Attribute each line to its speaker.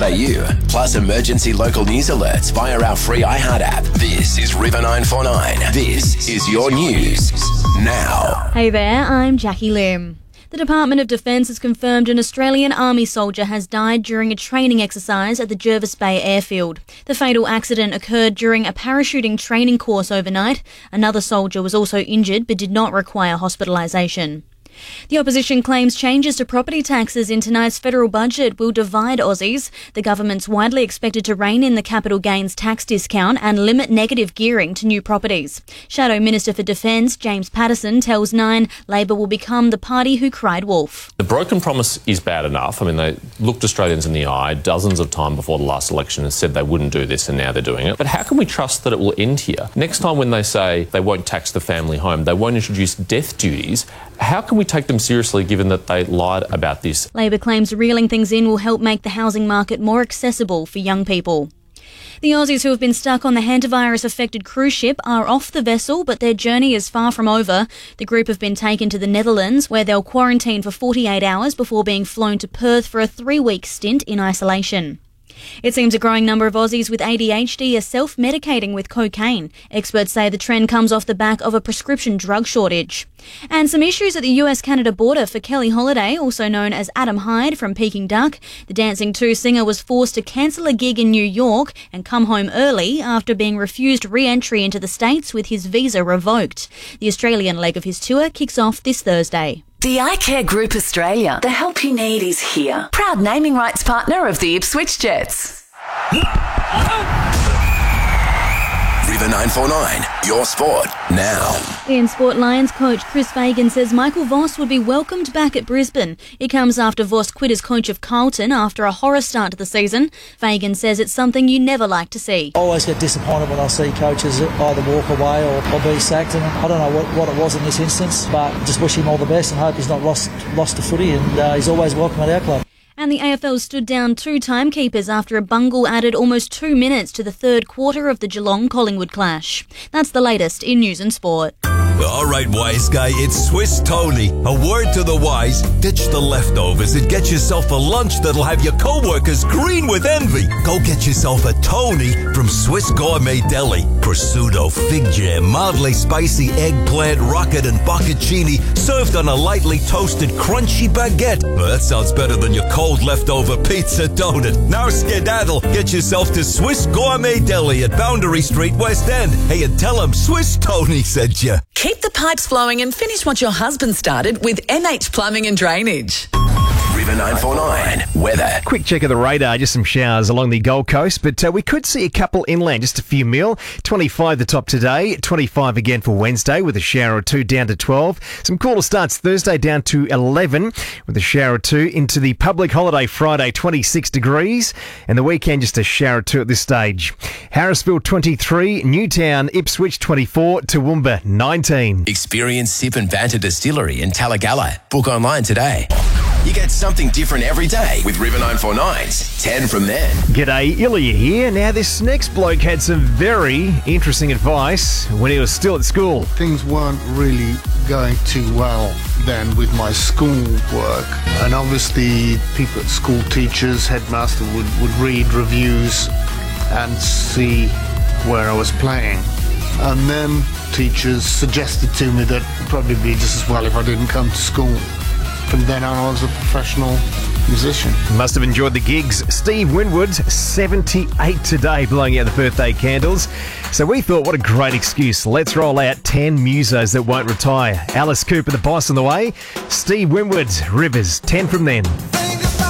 Speaker 1: plus emergency local news alerts via our free iHeart app. This is River 949. This is your news now.
Speaker 2: Hey there, I'm Jackie Lim. The Department of Defence has confirmed an Australian Army soldier has died during a training exercise at the Jervis Bay airfield. The fatal accident occurred during a parachuting training course overnight. Another soldier was also injured but did not require hospitalisation. The opposition claims changes to property taxes in tonight's federal budget will divide Aussies. The government's widely expected to rein in the capital gains tax discount and limit negative gearing to new properties. Shadow Minister for Defence James Patterson tells Nine Labor will become the party who cried wolf.
Speaker 3: The broken promise is bad enough. I mean, they looked Australians in the eye dozens of times before the last election and said they wouldn't do this, and now they're doing it. But how can we trust that it will end here? Next time when they say they won't tax the family home, they won't introduce death duties, how can we take them seriously given that they lied about this?
Speaker 2: Labor claims reeling things in will help make the housing market more accessible for young people. The Aussies who have been stuck on the hantavirus-affected cruise ship are off the vessel, but their journey is far from over. The group have been taken to the Netherlands, where they'll quarantine for 48 hours before being flown to Perth for a 3-week stint in isolation. It seems a growing number of Aussies with ADHD are self-medicating with cocaine. Experts say the trend comes off the back of a prescription drug shortage. And some issues at the US-Canada border for Kelly Holiday, also known as Adam Hyde from Peking Duck. The Dancing 2 singer was forced to cancel a gig in New York and come home early after being refused re-entry into the States with his visa revoked. The Australian leg of his tour kicks off this Thursday.
Speaker 4: The iCare Group Australia. The help you need is here. Proud naming rights partner of the Ipswich Jets.
Speaker 1: River 949, your sport now.
Speaker 2: In Sport Lions coach Chris Fagan says Michael Voss would be welcomed back at Brisbane. It comes after Voss quit as coach of Carlton after a horror start to the season. Fagan says it's something you never like to see.
Speaker 5: I always get disappointed when I see coaches either walk away or be sacked, and I don't know what it was in this instance, but just wish him all the best and hope he's not lost the footy, and he's always welcome at our club.
Speaker 2: And the AFL stood down 2 timekeepers after a bungle added almost 2 minutes to the third quarter of the Geelong-Collingwood clash. That's the latest in news and sport.
Speaker 6: All right, wise guy, it's Swiss Tony. A word to the wise, ditch the leftovers and get yourself a lunch that'll have your co-workers green with envy. Go get yourself a Tony from Swiss Gourmet Deli. Prosciutto, fig jam, mildly spicy eggplant, rocket and bocconcini served on a lightly toasted crunchy baguette. Well, that sounds better than your cold leftover pizza, don't it? Now skedaddle, get yourself to Swiss Gourmet Deli at Boundary Street, West End. Hey, and tell them Swiss Tony sent you.
Speaker 4: Keep the pipes flowing and finish what your husband started with NH Plumbing and Drainage.
Speaker 1: River 949, weather.
Speaker 7: Quick check of the radar, just some showers along the Gold Coast, but we could see a couple inland, just a few mil. 25 the top today, 25 again for Wednesday with a shower or 2 down to 12. Some cooler starts Thursday down to 11 with a shower or 2 into the public holiday Friday, 26 degrees, and the weekend just a shower or 2 at this stage. Harrisville 23, Newtown, Ipswich 24, Toowoomba 19.
Speaker 1: Experience Sip and Banter Distillery in Talagalla. Book online today. You get something different every day with River 949's 10 from then.
Speaker 7: G'day, Ilya here. Now, this next bloke had some very interesting advice when he was still at school.
Speaker 8: Things weren't really going too well then with my school work. And obviously, people at school, teachers, headmaster would read reviews and see where I was playing. And then teachers suggested to me that it'd probably be just as well if I didn't come to school. From then on, I was a professional musician.
Speaker 7: Must have enjoyed the gigs. Steve Winwood, 78 today, blowing out the birthday candles. So we thought, what a great excuse. Let's roll out 10 musos that won't retire. Alice Cooper, the boss, on the way. Steve Winwood, Rivers, 10 from then.